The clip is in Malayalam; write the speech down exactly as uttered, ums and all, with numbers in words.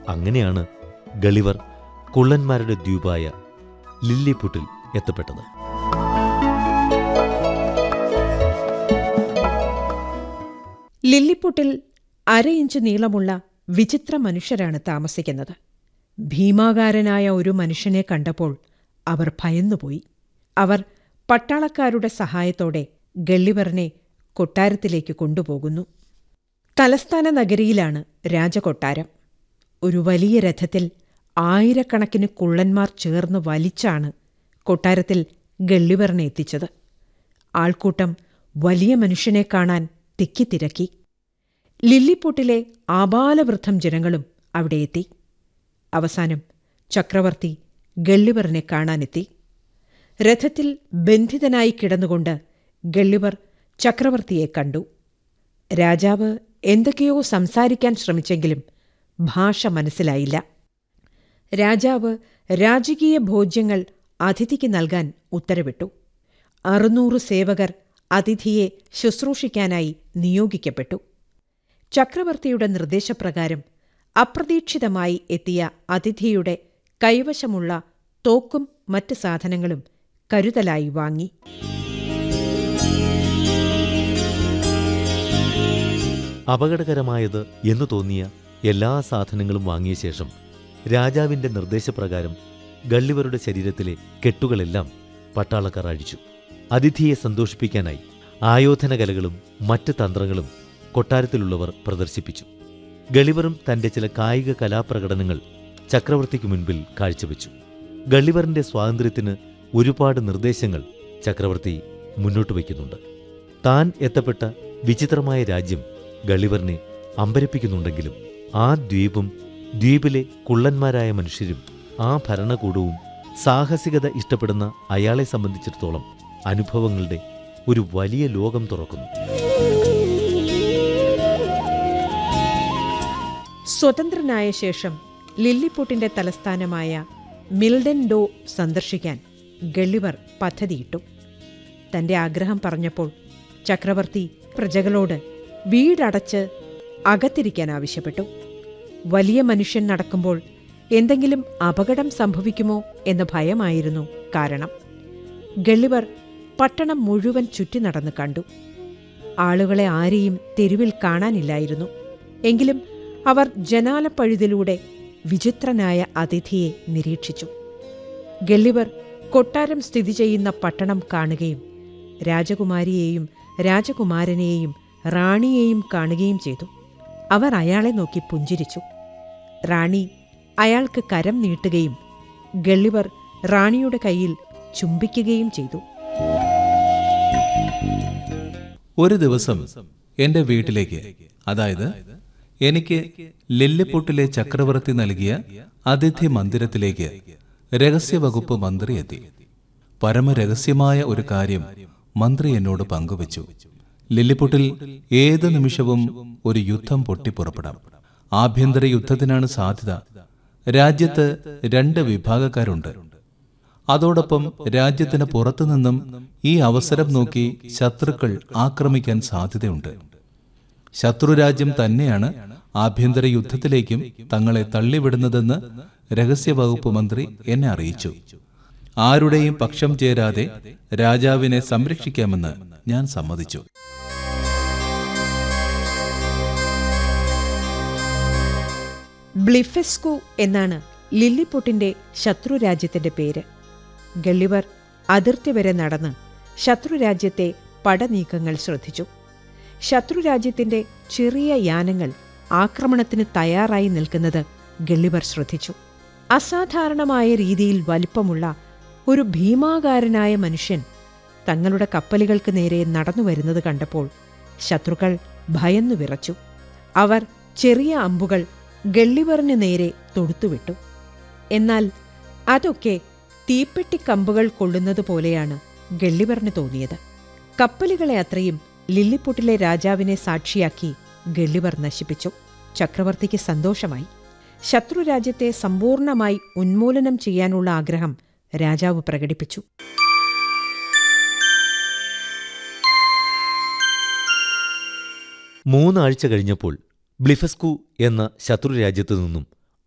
അങ്ങനെയാണ് ഗളിവർ കുള്ളന്മാരുടെ ദ്വീപായ ലില്ലിപുട്ടിൽ എത്തപ്പെട്ടത്. ലില്ലിപുട്ടിൽ അര ഇഞ്ച് നീളമുള്ള വിചിത്ര മനുഷ്യരാണ് താമസിക്കുന്നത്. ഭീമാകാരനായ ഒരു മനുഷ്യനെ കണ്ടപ്പോൾ അവർ ഭയന്നുപോയി. അവർ പട്ടാളക്കാരുടെ സഹായത്തോടെ ഗള്ളിവറിനെ കൊട്ടാരത്തിലേക്ക് കൊണ്ടുപോകുന്നു. തലസ്ഥാന നഗരിയിലാണ് രാജകൊട്ടാരം. ഒരു വലിയ രഥത്തിൽ ആയിരക്കണക്കിന് കുള്ളന്മാർ ചേർന്ന് വലിച്ചാണ് കൊട്ടാരത്തിൽ ഗള്ളിവറിനെ എത്തിച്ചത്. ആൾക്കൂട്ടം വലിയ മനുഷ്യനെ കാണാൻ തിക്കിത്തിരക്കി. ലില്ലിപുട്ടിലെ ആബാലവൃദ്ധം ജനങ്ങളും അവിടെ എത്തി. അവസാനം ചക്രവർത്തി ഗള്ളിവറിനെ കാണാനെത്തി. രഥത്തിൽ ബന്ധിതനായി കിടന്നുകൊണ്ട് ഗള്ളിവർ ചക്രവർത്തിയെ കണ്ടു. രാജാവ് എന്തൊക്കെയോ സംസാരിക്കാൻ ശ്രമിച്ചെങ്കിലും ഭാഷ മനസ്സിലായില്ല. രാജാവ് രാജകീയ ഭോജ്യങ്ങൾ അതിഥിക്ക് നൽകാൻ ഉത്തരവിട്ടു. അറുന്നൂറ് സേവകർ അതിഥിയെ ശുശ്രൂഷിക്കാനായി നിയോഗിക്കപ്പെട്ടു. ചക്രവർത്തിയുടെ നിർദ്ദേശപ്രകാരം അപ്രതീക്ഷിതമായി എത്തിയ അതിഥിയുടെ കൈവശമുള്ള തോക്കും മറ്റ് സാധനങ്ങളും കരുതലായി വാങ്ങി. അപകടകരമായത് എന്നു തോന്നിയ എല്ലാ സാധനങ്ങളും വാങ്ങിയ ശേഷം രാജാവിന്റെ നിർദ്ദേശപ്രകാരം ഗള്ളിവരുടെ ശരീരത്തിലെ കെട്ടുകളെല്ലാം പട്ടാളക്കാർ അഴിച്ചു. അതിഥിയെ സന്തോഷിപ്പിക്കാനായി ആയോധനകലകളും മറ്റ് തന്ത്രങ്ങളും കൊട്ടാരത്തിലുള്ളവർ പ്രദർശിപ്പിച്ചു. ഗളിവറും തന്റെ ചില കായിക കലാപ്രകടനങ്ങൾ ചക്രവർത്തിക്ക് മുൻപിൽ കാഴ്ചവെച്ചു. ഗള്ളിവറിന്റെ സ്വാതന്ത്ര്യത്തിന് ഒരുപാട് നിർദ്ദേശങ്ങൾ ചക്രവർത്തി മുന്നോട്ട് വയ്ക്കുന്നുണ്ട്. താൻ എത്തപ്പെട്ട വിചിത്രമായ രാജ്യം ഗള്ളിവറിനെ അമ്പരപ്പിക്കുന്നുണ്ടെങ്കിലും ആ ദ്വീപും ദ്വീപിലെ കുള്ളന്മാരായ മനുഷ്യരും ആ ഭരണകൂടവും സാഹസികത ഇഷ്ടപ്പെടുന്ന അയാളെ സംബന്ധിച്ചിടത്തോളം അനുഭവങ്ങളുടെ ഒരു വലിയ ലോകം തുറക്കുന്നു. സ്വതന്ത്രനായ ശേഷം ലില്ലിപുട്ടിന്റെ തലസ്ഥാനമായ മിൽഡൻ ഡോ സന്ദർശിക്കാൻ ഗള്ളിവർ പദ്ധതിയിട്ടു. തന്റെ ആഗ്രഹം പറഞ്ഞപ്പോൾ ചക്രവർത്തി പ്രജകളോട് വീടടച്ച് അകത്തിരിക്കാൻ ആവശ്യപ്പെട്ടു. വലിയ മനുഷ്യൻ നടക്കുമ്പോൾ എന്തെങ്കിലും അപകടം സംഭവിക്കുമോ എന്ന ഭയമായിരുന്നു കാരണം. ഗള്ളിവർ പട്ടണം മുഴുവൻ ചുറ്റി നടന്നു കണ്ടു. ആളുകളെ ആരെയും തെരുവിൽ കാണാനില്ലായിരുന്നു. എങ്കിലും അവർ ജനാലപ്പഴുതിലൂടെ വിചിത്രനായ അതിഥിയെ നിരീക്ഷിച്ചു. ഗള്ളിവർ കൊട്ടാരം സ്ഥിതി ചെയ്യുന്ന പട്ടണം കാണുകയും രാജകുമാരിയെയും രാജകുമാരനെയും റാണിയെയും കാണുകയും ചെയ്തു. അവർ അയാളെ നോക്കി പുഞ്ചിരിച്ചു. റാണി അയാൾക്ക് കരം നീട്ടുകയും ഗള്ളിവർ റാണിയുടെ കയ്യിൽ ചുംബിക്കുകയും ചെയ്തു. ഒരു ദിവസം എന്റെ വീട്ടിലേക്ക്, അതായത് എനിക്ക് ലില്ലിപുട്ടിലെ ചക്രവർത്തി നൽകിയ അതിഥി മന്ദിരത്തിലേക്ക് രഹസ്യവകുപ്പ് മന്ത്രി എത്തി. പരമരഹസ്യമായ ഒരു കാര്യം മന്ത്രി എന്നോട് പങ്കുവച്ചു. ലില്ലിപുട്ടിൽ ഏത് നിമിഷവും ഒരു യുദ്ധം പൊട്ടിപ്പുറപ്പെടാം. ആഭ്യന്തര യുദ്ധത്തിനാണ് സാധ്യത. രാജ്യത്ത് രണ്ട് വിഭാഗക്കാരുണ്ട്. അതോടൊപ്പം രാജ്യത്തിന് പുറത്തുനിന്നും ഈ അവസരം നോക്കി ശത്രുക്കൾ ആക്രമിക്കാൻ സാധ്യതയുണ്ട്. ശത്രുരാജ്യം തന്നെയാണ് ആഭ്യന്തര യുദ്ധത്തിലേക്കും തങ്ങളെ തള്ളിവിടുന്നതെന്ന് രഹസ്യവകുപ്പ് മന്ത്രി എന്നെ അറിയിച്ചു. ആരുടെയും പക്ഷം ചേരാതെ രാജാവിനെ സംരക്ഷിക്കാമെന്ന് ഞാൻ സമ്മതിച്ചു. ബ്ലിഫെസ്കു എന്നാണ് ലില്ലിപുട്ടിന്റെ ശത്രുരാജ്യത്തിന്റെ പേര്. ഗള്ളിവർ അതിർത്തി വരെ നടന്ന് ശത്രുരാജ്യത്തെ പടനീക്കങ്ങൾ ശ്രദ്ധിച്ചു. ശത്രുരാജ്യത്തിന്റെ ചെറിയ യാനങ്ങൾ ആക്രമണത്തിന് തയ്യാറായി നിൽക്കുന്നത് ഗള്ളിവർ ശ്രദ്ധിച്ചു. അസാധാരണമായ രീതിയിൽ വലിപ്പമുള്ള ഒരു ഭീമാകാരനായ മനുഷ്യൻ തങ്ങളുടെ കപ്പലുകൾക്ക് നേരെ നടന്നു വരുന്നത് കണ്ടപ്പോൾ ശത്രുക്കൾ ഭയന്നു വിറച്ചു. അവർ ചെറിയ അമ്പുകൾ ഗള്ളിവറിന് നേരെ തൊടുത്തുവിട്ടു. എന്നാൽ അതൊക്കെ തീപ്പെട്ടിക്കമ്പുകൾ കൊള്ളുന്നതുപോലെയാണ് ഗള്ളിവറിന് തോന്നിയത്. കപ്പലുകളെ അത്രയും ലില്ലിപുട്ടിലെ രാജാവിനെ സാക്ഷിയാക്കി ഗള്ളിവർ നശിപ്പിച്ചു. ചക്രവർത്തിക്ക് സന്തോഷമായി. ശത്രുരാജ്യത്തെ സമ്പൂർണമായി ഉന്മൂലനം ചെയ്യാനുള്ള ആഗ്രഹം രാജാവ് പ്രകടിപ്പിച്ചു. മൂന്നാഴ്ച കഴിഞ്ഞപ്പോൾ ബ്ലിഫെസ്കു എന്ന ശത്രുരാജ്യത്തു നിന്നും